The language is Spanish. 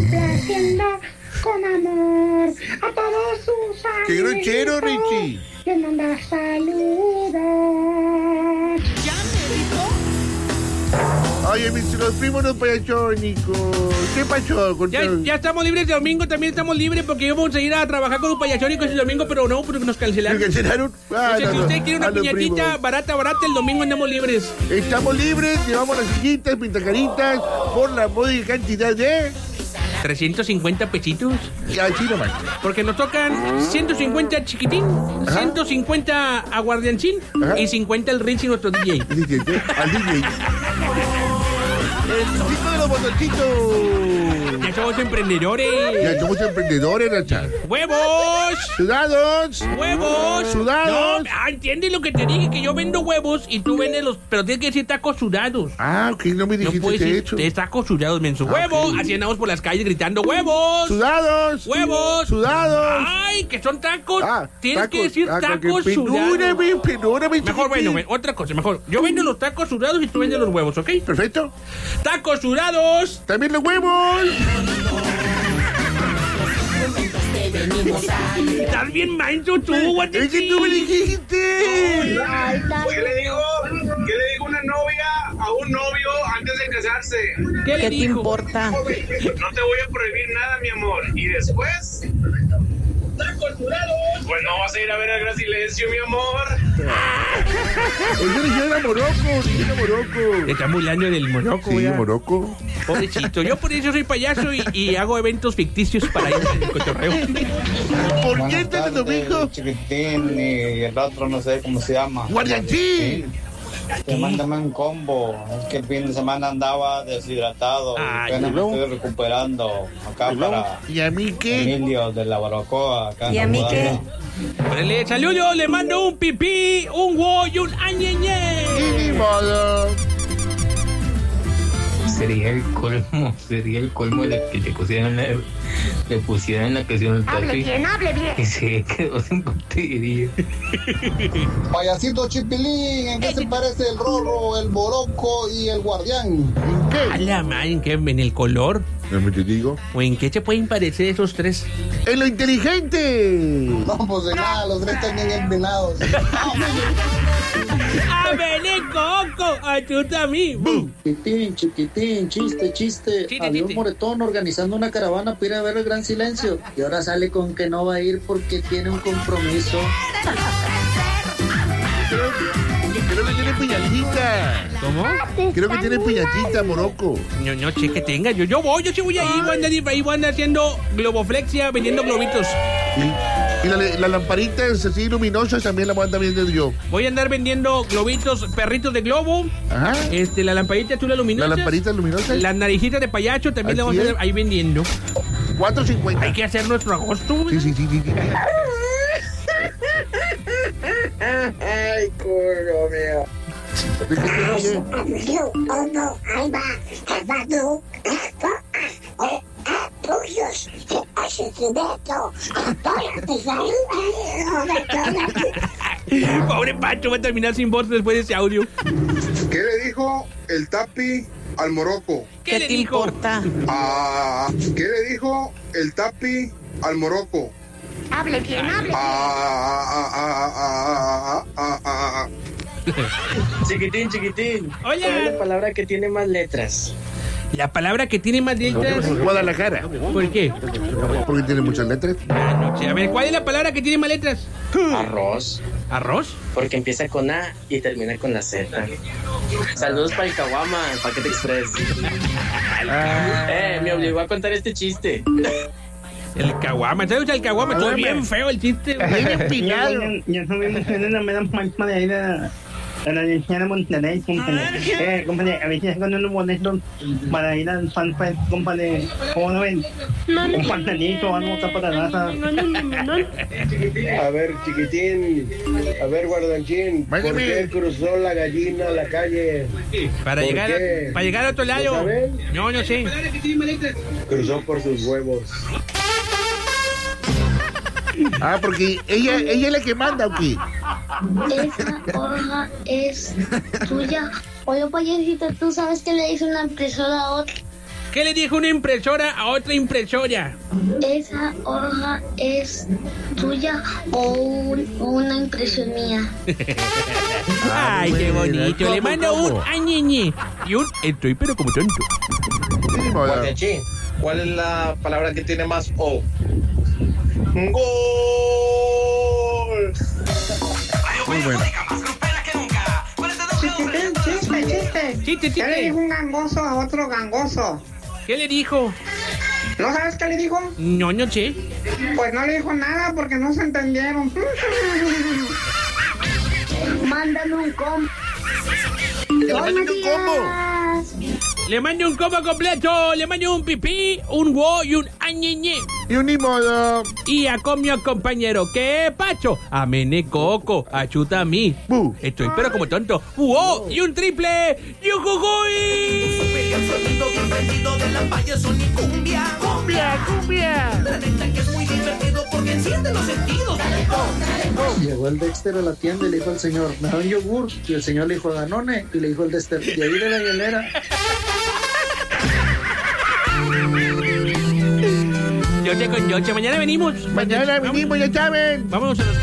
complaciendo con amor a todos sus amigos. ¡Qué grosero, Richie! Les manda saludos. ¿Ya me dijo? Oye, los primos no payasónicos. ¿Qué pasó? Ya estamos libres de domingo, también estamos libres porque íbamos a ir a trabajar con los payasónicos el domingo, pero no, porque nos cancelaron. ¿Me cancelaron? O sea, si usted quiere una piñatita barata, el domingo andamos libres. Estamos libres, llevamos las sillitas, pintacaritas, por la módica cantidad de... 350 pesitos. Así nomás. Porque nos tocan 150 chiquitín, ajá, 150 aguardiancín, ajá, y 50 el Richie, nuestro DJ. Al DJ. El chico de los botoncitos. Ya somos emprendedores. Racha. ¡Huevos! ¡Sudados! ¡Huevos! ¡Sudados! No, ¿entiendes lo que te dije? Que yo vendo huevos y tú vendes los... Pero tienes que decir tacos sudados. Ah, ok, no me dijiste, no puedes de hecho. Es tacos sudados, menso. ¡Huevos! Okay. Así andamos por las calles gritando ¡huevos! ¡Sudados! ¡Huevos! ¡Sudados! ¡Ay, que son tacos! Tienes tacos, que decir tacos sudados. Penúrame, mejor, bueno, otra cosa, mejor. Yo vendo los tacos sudados y tú vendes los huevos, ¿ok? Perfecto. ¡Tacos sudados! ¡También los huevos! Estás bien mancho tú, guachín. Es que tú me dijiste. ¿Qué le digo una novia a un novio antes de casarse? ¿Qué te importa? No te voy a prohibir nada, mi amor. Y después... Pues no vas a ir a ver al Gran Silencio, mi amor. Yo era Morocco. Estamos hablando del Morocco. Sí, ya. Morocco. Pobrecito, yo por eso soy payaso y hago eventos ficticios para ir al cotorreo. ¿Por qué este domingo? Chiquitín y el otro no sé cómo se llama. Guardianchín. Que mándame un combo. Es que el fin de semana andaba deshidratado. Apenas me estoy recuperando acá para... ¿Y a mí qué? Emilio de la Baracoa. Acá ¿Y a mí qué? Órale, saludos, le mando un pipí, un wo y un añeñe. Y ni modo. Sería el colmo de que le pusieran la canción del Tafi. Hable bien. Y se quedó sin batería. Payasito Chipilín, ¿en qué se parece el Rorro, el Morocco y el Guardián? ¿En qué? A la madre, ¿en qué? ¿En el color? No te digo. ¿O en qué se pueden parecer esos tres? ¡En lo inteligente! No, pues de nada, los tres están bien empinados. ¡A verle coco! ¡Ayuda a mí! Chiquitín, chiste. Había un moretón organizando una caravana para ir a ver el Gran Silencio. Y ahora sale con que no va a ir porque tiene un compromiso. Creo que tiene piñatita. ¿Cómo? Creo que tiene piñatita, Morocco. No sé que tenga. Yo sí voy a ir. Voy a andar haciendo globoflexia, vendiendo globitos. Y las lamparitas así luminosas también las voy a andar vendiendo yo. Voy a andar vendiendo globitos, perritos de globo. Ajá. La lamparita chula luminosa. Las lamparitas luminosas. Las narijitas de payacho también las vamos a estar ahí vendiendo. 4.50. Hay que hacer nuestro agosto. Sí. Ay, curro mío. Ahí va. Pobre Pancho, va a terminar sin voz después de ese audio. ¿Qué le dijo el Tapi al Morocco? ¿Qué le te dijo? importa? ¿Qué le dijo el Tapi al Morocco? Hable bien. Chiquitín. Hola. ¿Cuál es la palabra que tiene más letras? La palabra que tiene más letras. Guadalajara. ¿Por qué? Porque tiene muchas letras. No sé. A ver, ¿cuál es la palabra que tiene más letras? Arroz. ¿Arroz? Porque empieza con A y termina con la Z. Saludos para el Caguama, el Paquete Express. Me obligó a contar este chiste. El caguama. ¿Sabes el caguama? Estuvo bien feo el chiste. Bien empinado. Yo soy una mera falta de ahí de la Universidad de Monterrey, compadre. A veces cuando uno boletos para ir al FanFest, compadre, ¿cómo no ven? Un pantalito o algo está para la raza. A ver, chiquitín. A ver, guardanchín. ¿Por qué cruzó la gallina la calle? Para llegar a otro lado. No sé. Cruzó por sus huevos. Porque ella es la que manda, ¿o qué? Esa hoja es tuya. Oye, payasito, ¿tú sabes qué le dice una impresora a otra? ¿Qué le dijo una impresora a otra impresora? ¿Esa hoja es tuya o una impresión mía? Ay, qué bonito. Le mando un añeñe y un estoy pero como tonto. Guardianchín, ¿cuál es la palabra que tiene más O? ¡Gol! Muy bueno. Chiste. ¿Qué le dijo un gangoso a otro gangoso? ¿Qué le dijo? ¿No sabes qué le dijo? No sé. Pues no le dijo nada porque no se entendieron. Mándame un combo. Le mando un combo completo. Le mando un pipí, un wo y un añeñe. Y un ni modo. Y a comio compañero. ¿Qué pacho? A mene coco. A chuta a mí. Estoy pero como tonto. ¡Wow! Y un triple. ¡Yujujuy! El sonido bien prendido de la payason y cumbia. ¡Cumbia! La neta que es muy divertido porque enciende los sentidos. Llegó el Dexter a la tienda y le dijo al señor, me da un yogur. Y el señor le dijo, Danone. Y le dijo el Dexter, y ahí de la hielera. Yo te con Mañana venimos. Mañana venimos, ya saben. Vámonos a los